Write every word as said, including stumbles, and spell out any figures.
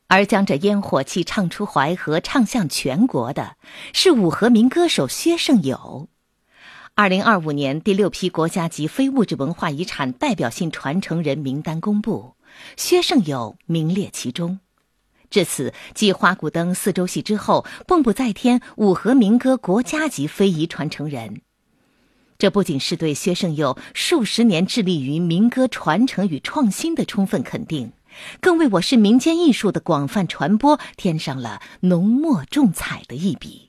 而将这烟火气唱出淮河，唱向全国的是武和民歌手薛胜友。二零二五年第六批国家级非物质文化遗产代表性传承人名单公布，薛胜友名列其中。至此，继花鼓灯四周戏之后，蹦不再添武和民歌国家级非遗传承人。这不仅是对薛胜友数十年致力于民歌传承与创新的充分肯定，更为我市民间艺术的广泛传播添上了浓墨重彩的一笔。